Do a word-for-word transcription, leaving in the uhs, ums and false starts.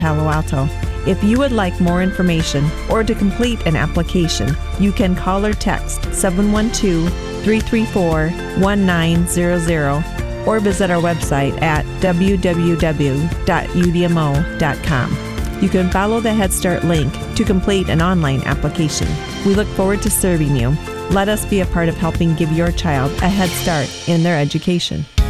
Palo Alto. If you would like more information or to complete an application, you can call or text seven one two, three three four, one nine zero zero or visit our website at w w w dot u d m o dot com. You can follow the Head Start link to complete an online application. We look forward to serving you. Let us be a part of helping give your child a head start in their education.